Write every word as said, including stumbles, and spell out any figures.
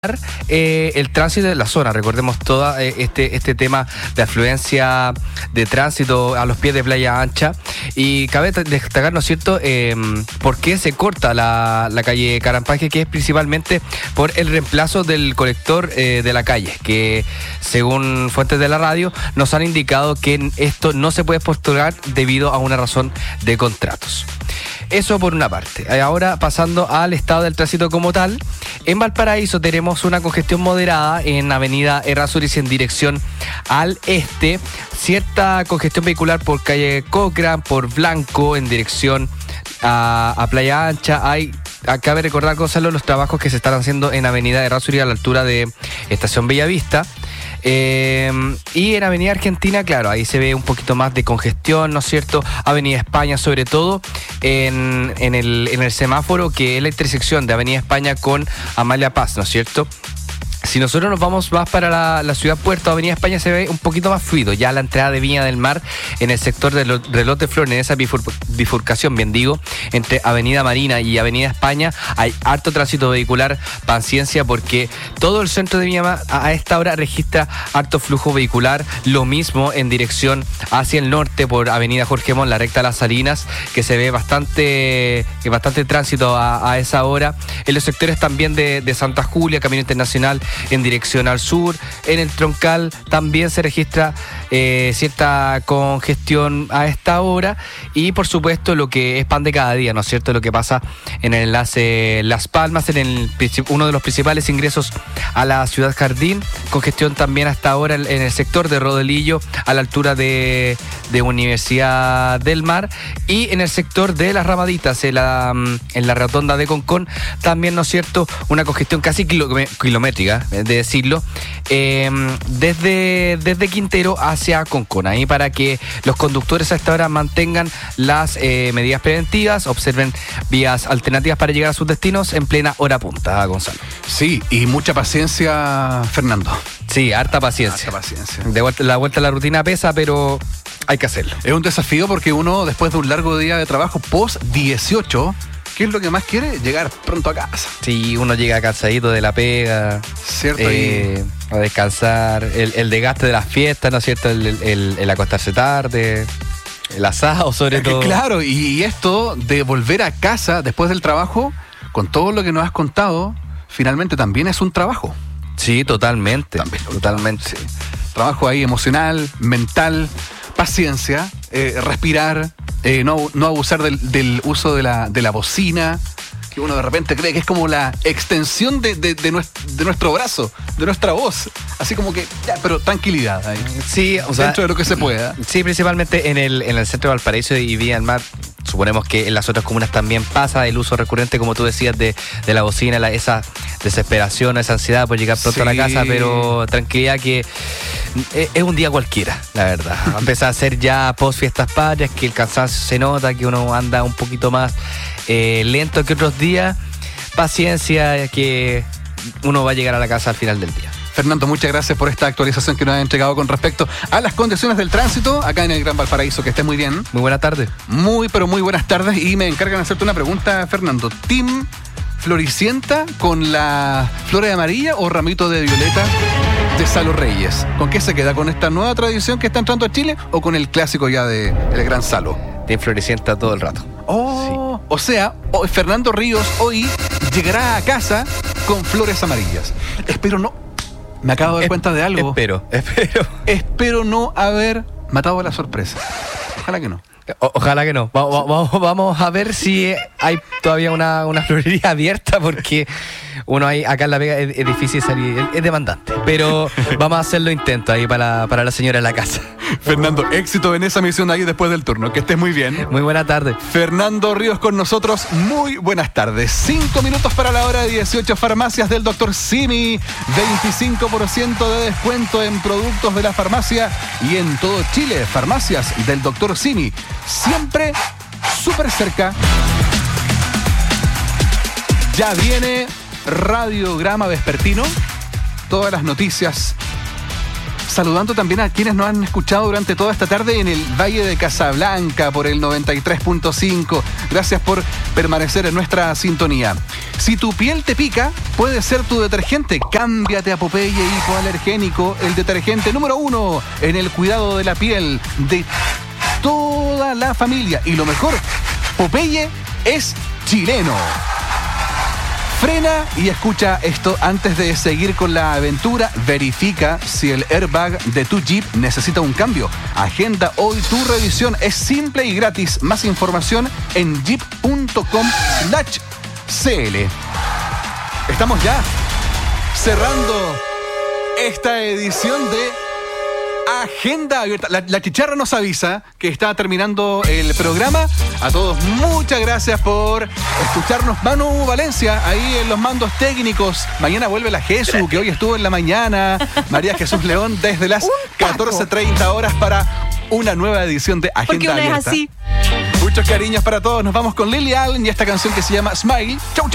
Eh, el tránsito de la zona, recordemos todo eh, este, este tema de afluencia de tránsito a los pies de Playa Ancha, y cabe destacar, ¿no es cierto?, eh, por qué se corta la, la calle Carampaje, que es principalmente por el reemplazo del colector eh, de la calle, que según fuentes de la radio nos han indicado que esto no se puede postergar debido a una razón de contratos. Eso por una parte. Ahora, pasando al estado del tránsito como tal, en Valparaíso tenemos una congestión moderada en avenida Errázuriz en dirección al este, cierta congestión vehicular por calle Cochrane, por Blanco en dirección a, a Playa Ancha. Hay, cabe recordar, Gonzalo, los trabajos que se están haciendo en avenida Errázuriz a la altura de Estación Bellavista. Eh, y en Avenida Argentina, claro, ahí se ve un poquito más de congestión, ¿no es cierto? Avenida España, sobre todo en, en, el, en el semáforo, que es la intersección de Avenida España con Amalia Paz, ¿no es cierto? Si nosotros nos vamos más para la, la ciudad Puerto, Avenida España se ve un poquito más fluido. Ya la entrada de Viña del Mar en el sector del Reloj de Flores, en esa bifur, bifurcación, bien digo, entre Avenida Marina y Avenida España, hay harto tránsito vehicular. Paciencia, porque todo el centro de Viña a, a esta hora registra harto flujo vehicular. Lo mismo en dirección hacia el norte por Avenida Jorge Mon, la recta Las Salinas, que se ve bastante, bastante tránsito a, a esa hora. En los sectores también de, de Santa Julia, Camino Internacional, en dirección al sur. En el troncal también se registra eh, cierta congestión a esta hora, y por supuesto lo que es pan de cada día, ¿no es cierto?, lo que pasa en el enlace Las Palmas, en el, uno de los principales ingresos a la ciudad Jardín. Congestión también hasta ahora en, en el sector de Rodelillo, a la altura de, de Universidad del Mar, y en el sector de Las Ramaditas, en la, en la rotonda de Concón, también, ¿no es cierto?, una congestión casi kilométrica, de decirlo, eh, desde, desde Quintero hacia Concón, ahí para que los conductores a esta hora mantengan las eh, medidas preventivas, observen vías alternativas para llegar a sus destinos en plena hora punta, Gonzalo. Sí, y mucha paciencia, Fernando. Sí, harta paciencia. Harta paciencia. De vuelta, la vuelta a la rutina pesa, pero hay que hacerlo. Es un desafío porque uno, después de un largo día de trabajo, post dieciocho, ¿qué es lo que más quiere? Llegar pronto a casa. Sí, uno llega cansadito de la pega, ¿cierto? Eh, a descansar, el, el desgaste de las fiestas, ¿no es cierto? El, el, el acostarse tarde, el asado sobre es todo. Que, claro, y esto de volver a casa después del trabajo, con todo lo que nos has contado, finalmente también es un trabajo. Sí, totalmente. También, totalmente. Sí. Trabajo ahí emocional, mental, paciencia, eh, respirar, eh, no, no abusar del, del uso de la, de la bocina, que uno de repente cree que es como la extensión de, de, de, nuestro, de nuestro brazo, de nuestra voz. Así como que, ya, pero tranquilidad ahí. Sí, o sea, dentro de lo que se pueda. Sí, principalmente en el, en el centro de Valparaíso y Viña del Mar. Suponemos que en las otras comunas también pasa el uso recurrente, como tú decías, de, de la bocina, la, esa desesperación, esa ansiedad por llegar pronto sí. a la casa, pero tranquilidad que es, es un día cualquiera, la verdad. Empieza a ser ya post fiestas patrias, que el cansancio se nota, que uno anda un poquito más eh, lento que otros días. Paciencia, que uno va a llegar a la casa al final del día. Fernando, muchas gracias por esta actualización que nos has entregado con respecto a las condiciones del tránsito acá en el Gran Valparaíso. Que estés muy bien. Muy buena tarde. Muy, pero muy buenas tardes. Y me encargan de hacerte una pregunta, Fernando. ¿Team Floricienta con la flor de amarilla o ramito de violeta de Salo Reyes? ¿Con qué se queda? ¿Con esta nueva tradición que está entrando a Chile o con el clásico ya de el Gran Salo? Team Floricienta todo el rato. Oh, sí. O sea, Fernando Ríos hoy llegará a casa con flores amarillas. Espero no... Me acabo de dar cuenta de algo. Espero, espero. Espero no haber matado la sorpresa. Ojalá que no. O, ojalá que no. Vamos, vamos, vamos a ver si hay todavía una, una florería abierta, porque uno ahí, acá en La Vega es, es difícil salir, es, es demandante. Pero vamos a hacerlo intento ahí para, para la señora en la casa. Fernando, éxito en esa misión ahí después del turno. Que estés muy bien. Muy buena tarde. Fernando Ríos con nosotros. Muy buenas tardes. Cinco minutos para la hora de dieciocho. Farmacias del doctor Simi. veinticinco por ciento de descuento en productos de la farmacia y en todo Chile. Farmacias del doctor Simi. Siempre súper cerca. Ya viene Radiograma Vespertino. Todas las noticias saludando también a quienes nos han escuchado durante toda esta tarde en el Valle de Casablanca por el noventa y tres punto cinco. Gracias por permanecer en nuestra sintonía. Si tu piel te pica, puede ser tu detergente. Cámbiate a Popeye Hipoalergénico, el detergente número uno en el cuidado de la piel de toda la familia. Y lo mejor, Popeye es chileno. Frena y escucha esto antes de seguir con la aventura. Verifica si el airbag de tu Jeep necesita un cambio. Agenda hoy tu revisión. Es simple y gratis. Más información en jeep punto com slash cl. Estamos ya cerrando esta edición de Agenda Abierta. La, la chicharra nos avisa que está terminando el programa. A todos, muchas gracias por escucharnos. Manu Valencia, ahí en los mandos técnicos. Mañana vuelve la Jesús, que hoy estuvo en la mañana. María Jesús León, desde las catorce treinta horas para una nueva edición de Agenda Porque uno Abierta. es así. Muchos cariños para todos. Nos vamos con Lily Allen y esta canción que se llama Smile. Chau, chau.